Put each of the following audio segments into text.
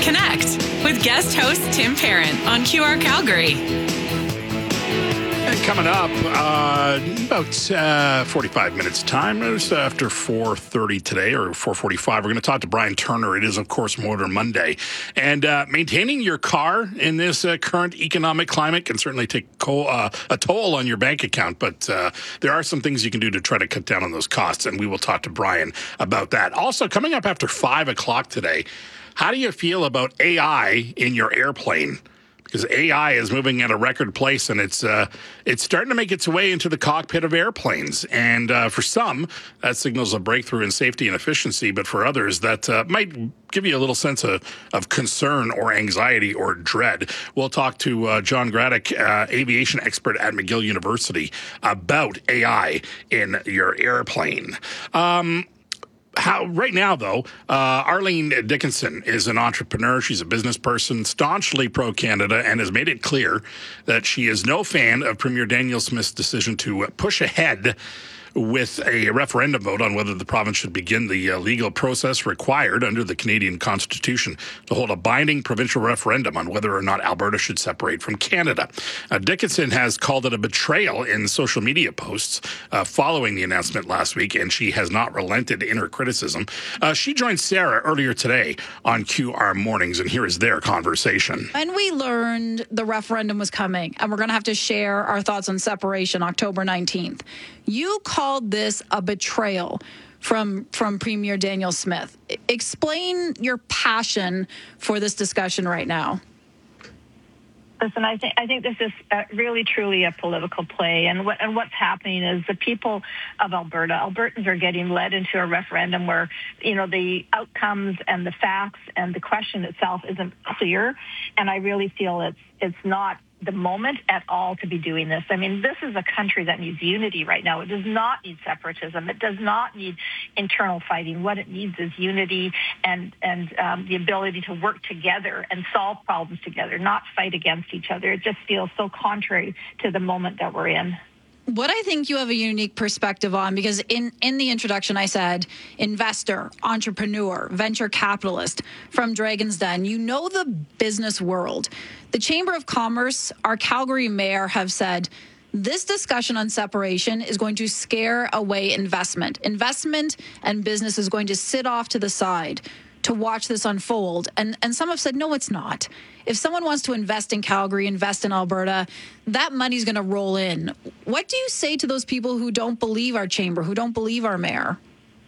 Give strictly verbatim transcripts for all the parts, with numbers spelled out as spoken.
Connect with guest host Tim Parent on Q R Calgary. And coming up, uh, about uh, forty-five minutes time, just after four thirty today, or four forty-five, we're going to talk to Brian Turner. It is, of course, Motor Monday. And uh, maintaining your car in this uh, current economic climate can certainly take co- uh, a toll on your bank account, but uh, there are some things you can do to try to cut down on those costs, and we will talk to Brian about that. Also, coming up after five o'clock today, how do you feel about A I in your airplane? Because A I is moving at a record pace, and it's uh, it's starting to make its way into the cockpit of airplanes. And uh, for some, that signals a breakthrough in safety and efficiency. But for others, that uh, might give you a little sense of, of concern or anxiety or dread. We'll talk to uh, John Graddick, uh, aviation expert at McGill University, about A I in your airplane. Um How, right now, though, uh, Arlene Dickinson is an entrepreneur. She's a business person, staunchly pro-Canada, and has made it clear that she is no fan of Premier Danielle Smith's decision to push ahead with a referendum vote on whether the province should begin the uh, legal process required under the Canadian Constitution to hold a binding provincial referendum on whether or not Alberta should separate from Canada. Uh, Dickinson has called it a betrayal in social media posts uh, following the announcement last week, and she has not relented in her criticism. Uh, she joined Sarah earlier today on Q R Mornings, and here is their conversation. When we learned the referendum was coming, and we're going to have to share our thoughts on separation October nineteenth, you called this a betrayal from from Premier Danielle Smith. Explain your passion for this discussion right now. Listen, I think I think this is uh, really, truly a political play, and what and what's happening is the people of Alberta, Albertans are getting led into a referendum where, you know, the outcomes and the facts and the question itself isn't clear, and I really feel it's it's not the moment at all to be doing this. I mean, this is a country that needs unity right now. It does not need separatism. It does not need internal fighting. What it needs is unity and and um, the ability to work together and solve problems together, not fight against each other. It just feels so contrary to the moment that we're in. What I think you have a unique perspective on, because in, in the introduction I said investor, entrepreneur, venture capitalist from Dragon's Den. You know the business world. The Chamber of Commerce, our Calgary mayor, have said this discussion on separation is going to scare away investment. Investment and business is going to sit off to the side to watch this unfold. And and some have said, no, it's not. If someone wants to invest in Calgary, invest in Alberta, that money's going to roll in. What do you say to those people who don't believe our chamber, who don't believe our mayor?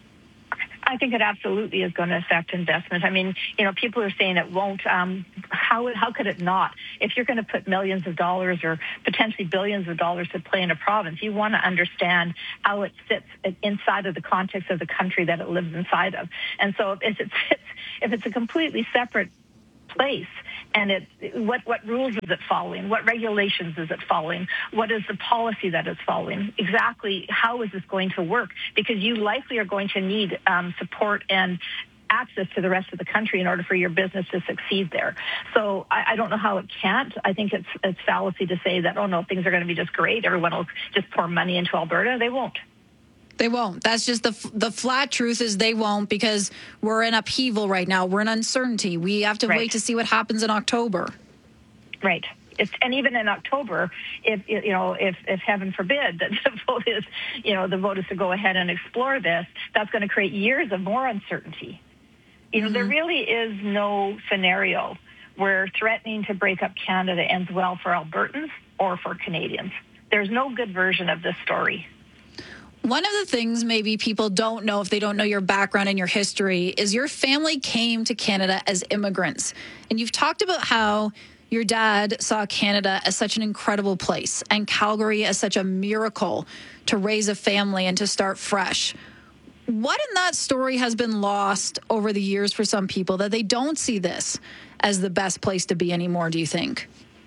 I think it absolutely is going to affect investment. I mean, you know, people are saying it won't. Um, how how could it not? If you're going to put millions of dollars or potentially billions of dollars to play in a province, you want to understand how it sits inside of the context of the country that it lives inside of. And so if it sits, if it's a completely separate place, and it what what rules is it following? What regulations is it following? What is the policy that it's following? Exactly how is this going to work? Because you likely are going to need um, support and access to the rest of the country in order for your business to succeed there. So I, I don't know how it can't. I think it's it's fallacy to say that, oh no, things are going to be just great. Everyone will just pour money into Alberta. They won't. They won't. That's just the the flat truth is they won't, because we're in upheaval right now. We're in uncertainty. We have to right. wait to see what happens in October. Right. It's, and even in October, if you know, if, if heaven forbid that the vote is, you know, the vote is to go ahead and explore this, that's going to create years of more uncertainty. You know, mm-hmm. there really is no scenario where threatening to break up Canada ends well for Albertans or for Canadians. There's no good version of this story. One of the things maybe people don't know if they don't know your background and your history is your family came to Canada as immigrants. And you've talked about how your dad saw Canada as such an incredible place and Calgary as such a miracle to raise a family and to start fresh. What in that story has been lost over the years for some people that they don't see this as the best place to be anymore, do you think?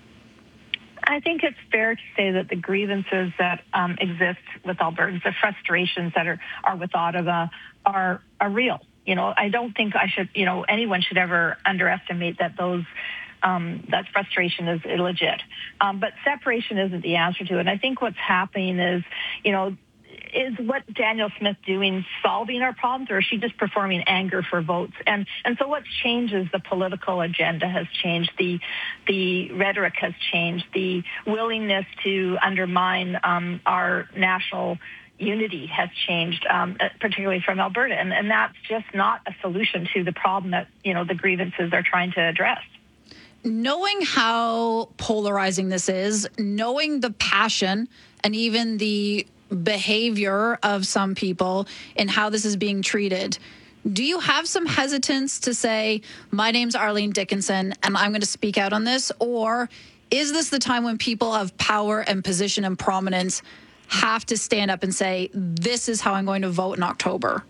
I think it's fair to say that the grievances that um, exist with Albertans, the frustrations that are, are with Ottawa are, are real. You know, I don't think I should, you know, anyone should ever underestimate that those, um, that frustration is illegit. Um, but separation isn't the answer to it. And I think what's happening is, you know, is what Danielle Smith doing solving our problems, or is she just performing anger for votes? And and so what's changed is the political agenda has changed, the the rhetoric has changed, the willingness to undermine um, our national unity has changed, um, particularly from Alberta, and, and that's just not a solution to the problem that, you know, the grievances are trying to address. Knowing how polarizing this is, knowing the passion and even the behavior of some people and how this is being treated, do you have some hesitance to say, my name's Arlene Dickinson and I'm going to speak out on this? Or is this the time when people of power and position and prominence have to stand up and say, this is how I'm going to vote in October?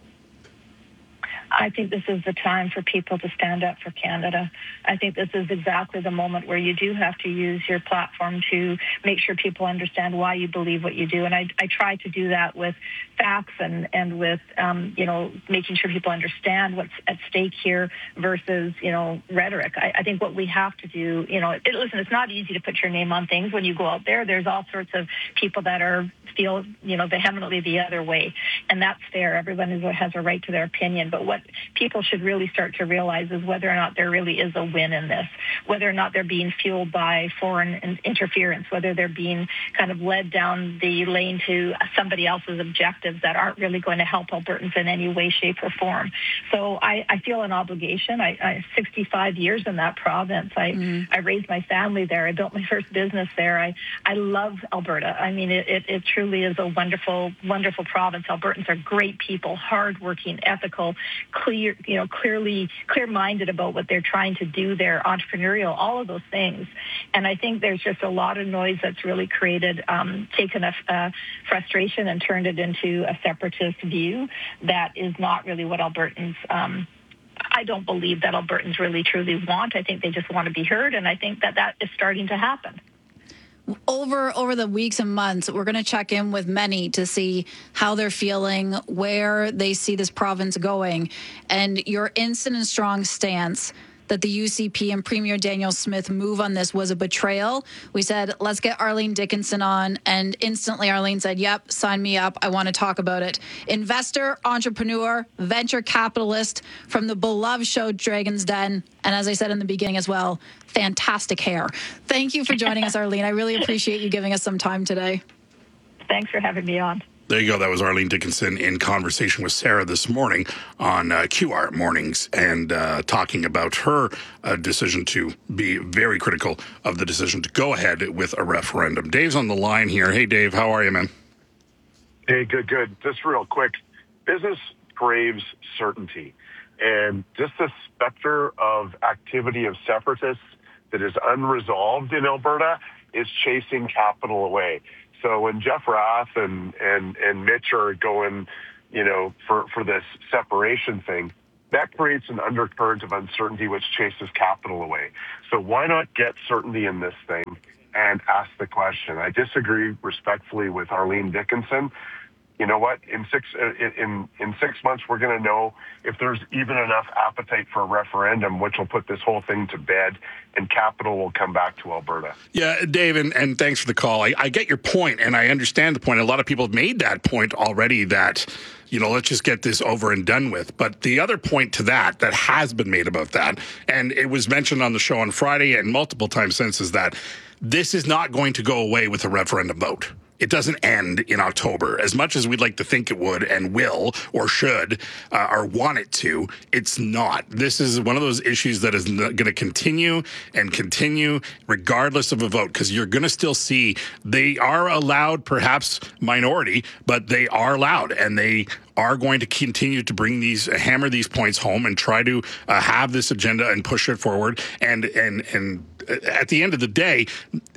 I think this is the time for people to stand up for Canada. I think this is exactly the moment where you do have to use your platform to make sure people understand why you believe what you do. And I, I try to do that with facts and, and with, um, you know, making sure people understand what's at stake here versus, you know, rhetoric. I, I think what we have to do, you know, it, listen, it's not easy to put your name on things when you go out there. There's all sorts of people that are feel, you know, vehemently the other way. And that's fair. Everyone is, has a right to their opinion. But what people should really start to realize is whether or not there really is a win in this, whether or not they're being fueled by foreign interference, whether they're being kind of led down the lane to somebody else's objectives that aren't really going to help Albertans in any way, shape, or form. So I, I feel an obligation. I, I sixty-five years in that province. I, mm. I raised my family there. I built my first business there. I, I love Alberta. I mean, it, it, it truly is a wonderful, wonderful province. Albertans are great people, hardworking, ethical, clear, you know, clearly clear-minded about what they're trying to do there, entrepreneurial, all of those things. And I think there's just a lot of noise that's really created, um, taken a uh, frustration and turned it into a separatist view that is not really what Albertans, um, I don't believe that Albertans really truly want. I think they just want to be heard, and I think that that is starting to happen. Over over the weeks and months, we're going to check in with many to see how they're feeling, where they see this province going, and your instant and strong stance that the U C P and Premier Danielle Smith move on this was a betrayal. We said, let's get Arlene Dickinson on, and instantly Arlene said, yep, sign me up. I want to talk about it. Investor, entrepreneur, venture capitalist from the beloved show Dragon's Den, and as I said in the beginning as well, fantastic hair. Thank you for joining us, Arlene. I really appreciate you giving us some time today. Thanks for having me on. There you go. That was Arlene Dickinson in conversation with Sarah this morning on uh, Q R Mornings, and uh, talking about her uh, decision to be very critical of the decision to go ahead with a referendum. Dave's on the line here. Hey, Dave, how are you, man? Hey, good, good. Just real quick, business craves certainty. And just the specter of activity of separatists that is unresolved in Alberta is chasing capital away. So when Jeff Rath and, and, and Mitch are going, you know, for, for this separation thing, that creates an undercurrent of uncertainty which chases capital away. So why not get certainty in this thing and ask the question? I disagree respectfully with Arlene Dickinson. You know what? In six in in six months, we're going to know if there's even enough appetite for a referendum, which will put this whole thing to bed, and capital will come back to Alberta. Yeah, Dave, and, and thanks for the call. I, I get your point, and I understand the point. A lot of people have made that point already that, you know, let's just get this over and done with. But the other point to that, that has been made about that, and it was mentioned on the show on Friday and multiple times since, is that this is not going to go away with a referendum vote. It doesn't end in October. As much as we'd like to think it would and will or should uh, or want it to, it's not. This is one of those issues that is going to continue and continue regardless of a vote, because you're going to still see they are allowed, perhaps minority, but they are loud, and they are going to continue to bring these, hammer these points home and try to uh, have this agenda and push it forward. And, and, and at the end of the day,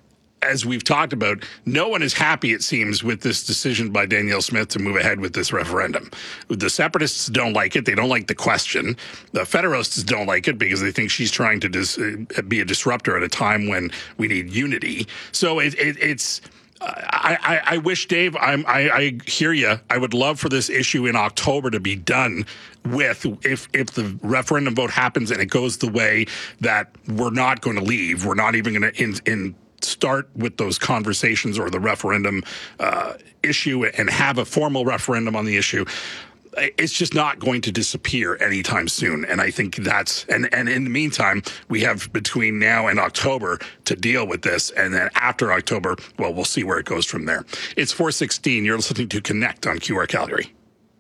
as we've talked about, no one is happy, it seems, with this decision by Danielle Smith to move ahead with this referendum. The separatists don't like it. They don't like the question. The federalists don't like it because they think she's trying to dis- be a disruptor at a time when we need unity. So it, it, it's... I, I, I wish, Dave, I'm, I, I hear you. I would love for this issue in October to be done with, if if the referendum vote happens and it goes the way that we're not going to leave, we're not even going to in, in start with those conversations or the referendum uh, issue and have a formal referendum on the issue, it's just not going to disappear anytime soon. And I think that's, and, and in the meantime, we have between now and October to deal with this. And then after October, well, we'll see where it goes from there. It's four sixteen. You're listening to Connect on Q R Calgary.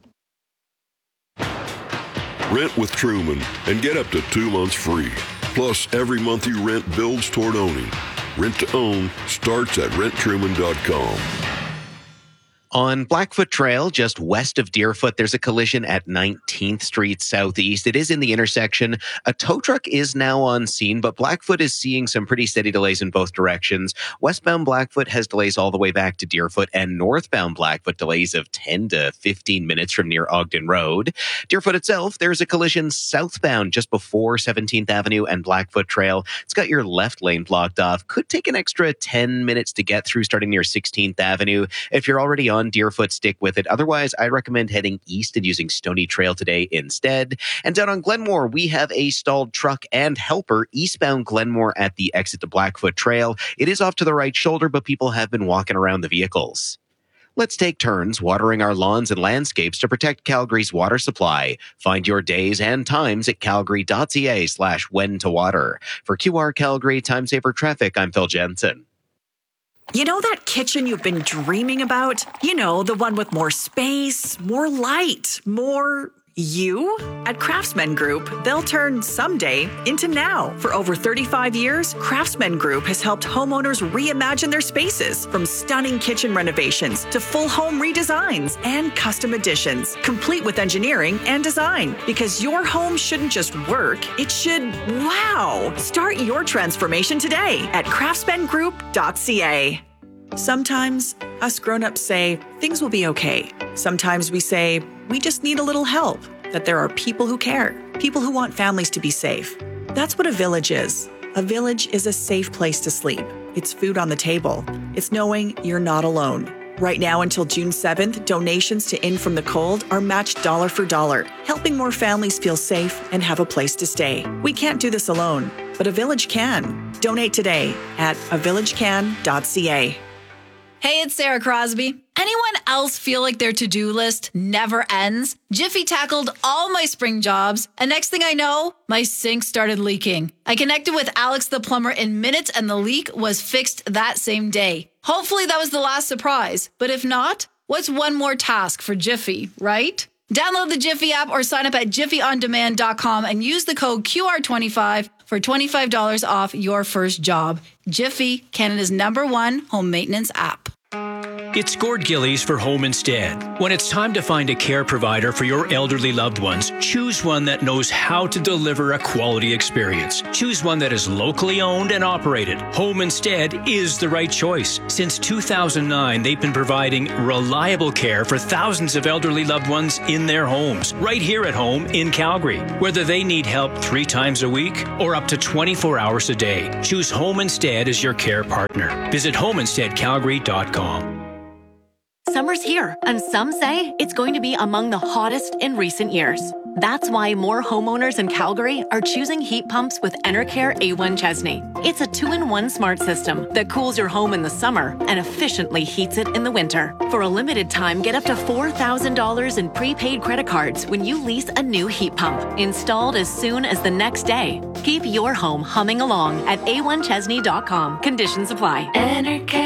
Rent with Truman and get up to two months free. Plus, every month you rent builds toward owning. Rent to own starts at rent truman dot com. On Blackfoot Trail, just west of Deerfoot, there's a collision at nineteenth Street Southeast. It is in the intersection. A tow truck is now on scene, but Blackfoot is seeing some pretty steady delays in both directions. Westbound Blackfoot has delays all the way back to Deerfoot, and northbound Blackfoot delays of ten to fifteen minutes from near Ogden Road. Deerfoot itself, there's a collision southbound just before seventeenth Avenue and Blackfoot Trail. It's got your left lane blocked off. Could take an extra ten minutes to get through starting near sixteenth Avenue. If you're already on Deerfoot, stick with it. Otherwise, I recommend heading east and using Stony Trail today instead. And down on Glenmore, we have a stalled truck and helper eastbound Glenmore at the exit to Blackfoot Trail. It is off to the right shoulder, but people have been walking around the vehicles. Let's take turns watering our lawns and landscapes to protect Calgary's water supply. Find your days and times at calgary.ca slash when to water. For Q R Calgary Time Saver Traffic, I'm Phil Jensen. You know that kitchen you've been dreaming about? You know, the one with more space, more light, more you? At Craftsman Group, they'll turn someday into now. For over thirty-five years, Craftsman Group has helped homeowners reimagine their spaces, from stunning kitchen renovations to full home redesigns and custom additions, complete with engineering and design. Because your home shouldn't just work, it should wow. Start your transformation today at craftsman group dot c a. Sometimes us grown-ups say things will be okay. Sometimes we say we just need a little help, that there are people who care, people who want families to be safe. That's what a village is. A village is a safe place to sleep. It's food on the table. It's knowing you're not alone. Right now until June seventh, donations to In From the Cold are matched dollar for dollar, helping more families feel safe and have a place to stay. We can't do this alone, but a village can. Donate today at a village can dot c a. Hey, it's Sarah Crosby. Anyone else feel like their to-do list never ends? Jiffy tackled all my spring jobs, and next thing I know, my sink started leaking. I connected with Alex the plumber in minutes, and the leak was fixed that same day. Hopefully that was the last surprise, but if not, what's one more task for Jiffy, right? Download the Jiffy app or sign up at jiffy on demand dot com and use the code Q R twenty-five for twenty-five dollars off your first job. Jiffy, Canada's number one home maintenance app. It's Gord Gillies for Home Instead. When it's time to find a care provider for your elderly loved ones, choose one that knows how to deliver a quality experience. Choose one that is locally owned and operated. Home Instead is the right choice. Since two thousand nine, they've been providing reliable care for thousands of elderly loved ones in their homes, right here at home in Calgary. Whether they need help three times a week or up to twenty-four hours a day, choose Home Instead as your care partner. Visit home instead calgary dot com. Summer's here, and some say it's going to be among the hottest in recent years. That's why more homeowners in Calgary are choosing heat pumps with Enercare A one Chesney. It's a two-in-one smart system that cools your home in the summer and efficiently heats it in the winter. For a limited time, get up to four thousand dollars in prepaid credit cards when you lease a new heat pump, installed as soon as the next day. Keep your home humming along at a one chesney dot com. Conditions apply. Enercare.